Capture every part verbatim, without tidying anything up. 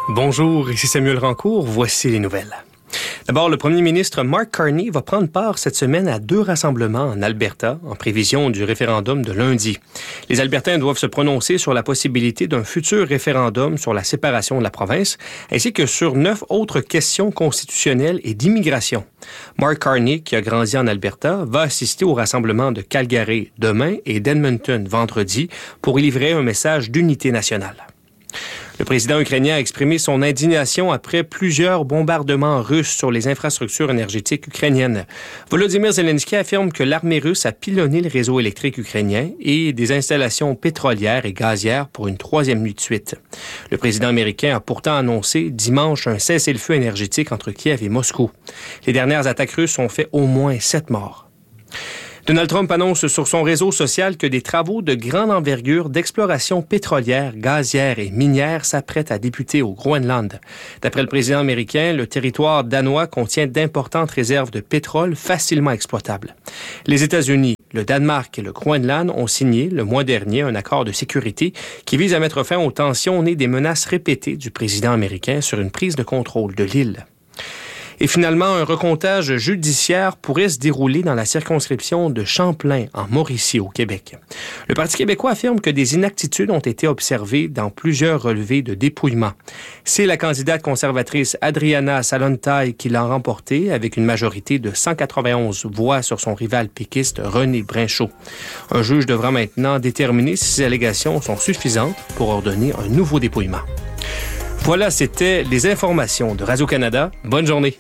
Bonjour, ici Samuel Rancourt, voici les nouvelles. D'abord, le premier ministre Mark Carney va prendre part cette semaine à deux rassemblements en Alberta, en prévision du référendum de lundi. Les Albertains doivent se prononcer sur la possibilité d'un futur référendum sur la séparation de la province, ainsi que sur neuf autres questions constitutionnelles et d'immigration. Mark Carney, qui a grandi en Alberta, va assister au rassemblement de Calgary demain et d'Edmonton vendredi pour y livrer un message d'unité nationale. Le président ukrainien a exprimé son indignation après plusieurs bombardements russes sur les infrastructures énergétiques ukrainiennes. Volodymyr Zelensky affirme que l'armée russe a pilonné le réseau électrique ukrainien et des installations pétrolières et gazières pour une troisième nuit de suite. Le président américain a pourtant annoncé dimanche un cessez-le-feu énergétique entre Kiev et Moscou. Les dernières attaques russes ont fait au moins sept morts. Donald Trump annonce sur son réseau social que des travaux de grande envergure d'exploration pétrolière, gazière et minière s'apprêtent à débuter au Groenland. D'après le président américain, le territoire danois contient d'importantes réserves de pétrole facilement exploitables. Les États-Unis, le Danemark et le Groenland ont signé le mois dernier un accord de sécurité qui vise à mettre fin aux tensions nées des menaces répétées du président américain sur une prise de contrôle de l'île. Et finalement, un recomptage judiciaire pourrait se dérouler dans la circonscription de Champlain, en Mauricie, au Québec. Le Parti québécois affirme que des inaptitudes ont été observées dans plusieurs relevés de dépouillement. C'est la candidate conservatrice Adriana Salontaille qui l'a remporté avec une majorité de cent quatre-vingt-onze voix sur son rival péquiste René Brinchot. Un juge devra maintenant déterminer si ces allégations sont suffisantes pour ordonner un nouveau dépouillement. Voilà, c'était les informations de Radio-Canada. Bonne journée.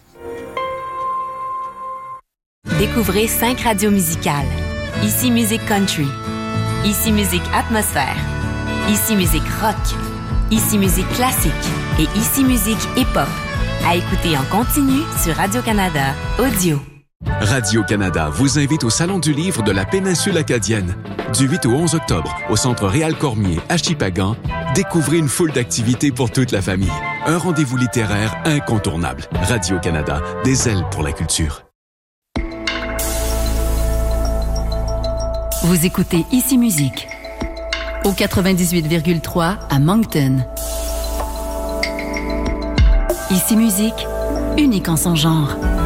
Découvrez cinq radios musicales. Ici Musique Country. Ici Musique Atmosphère. Ici Musique Rock. Ici Musique Classique. Et Ici Musique Hip-Hop. À écouter en continu sur Radio-Canada Audio. Radio-Canada vous invite au Salon du livre de la péninsule acadienne. Du huit au onze octobre, au Centre Réal Cormier à Shippagan, découvrez une foule d'activités pour toute la famille. Un rendez-vous littéraire incontournable. Radio-Canada, des ailes pour la culture. Vous écoutez Ici Musique, au quatre-vingt-dix-huit virgule trois à Moncton. Ici Musique, unique en son genre.